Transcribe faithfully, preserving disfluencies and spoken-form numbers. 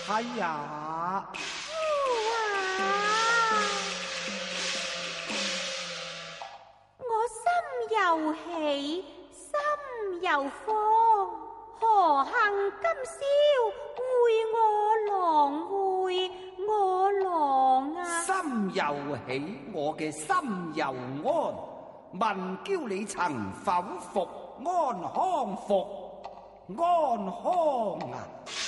哎呀！ 我心又喜，心又慌，何幸今宵會我郎會我郎啊？ 心又喜，我嘅心又安。問叫你曾否服安康服安康啊？